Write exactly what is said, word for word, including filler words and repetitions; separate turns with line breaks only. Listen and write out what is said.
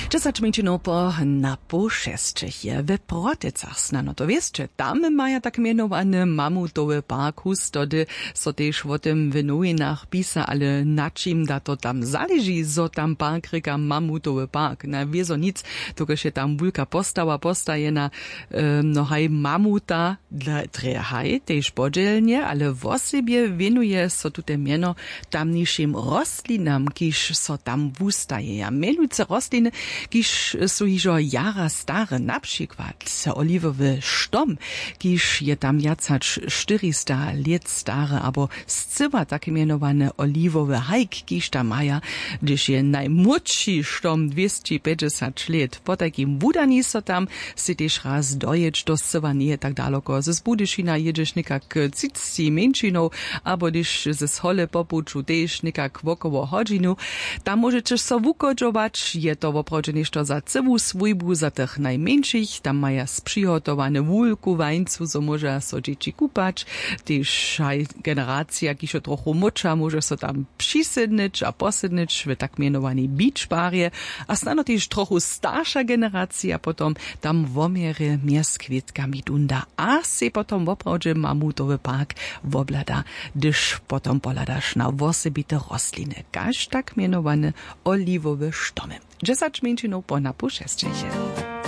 Dziesięć minut po na pół šestich w Protycach snano to wiecie, tam mają tak mianowany mamutowy park hustody, so też o tym w nowinach pisa, ale na czym da to tam zależy, so tam park ryka mamutowy park. Na wieso nic, tylko się tam wulka postawa postajena, um, no haj mamuta dla trehaj, też podzielnie, ale w osobie wienuje so tu te miano tamniejszym rostlinam, kiż so tam wustaje. Ja mianujce rostliny, kiż su hižo jara stare, na przykład oliwowy sztom, kiż je tam jacać czterysta lat stare, abo scywa takie mianowane oliwowy hajk, kiż tam maja, gdyż je najmłodszy sztom dwieście pięćdziesiąt lat. Po takim wudani so tam si też raz dojeć do scywa nie tak daleko. Z Budyszina jedziesz nikak cici męczyną, abo gdyż z hole popuczu też nikak wokoło hodzinu, tam możesz so wukodżować, je to woprawdzie nieszto za cywą swójbu za tych najmniejszych, tam maja sprzygotowane wulku wańcu, so może so dzieci kupać, też generacja, kiszo trochu mocza, może so tam przysydnić, a posydnić w tak mianowani beach barie, a stano też trochu starsza generacja, potom tam womiery mier z kwiatkami dunda, a se potom woprawdzie mamutowy park woblada, gdyż potom poladasz na wosebite rosliny, każ tak mianowane oliwowe sztomy. Dziesięć minut po na pół šestich.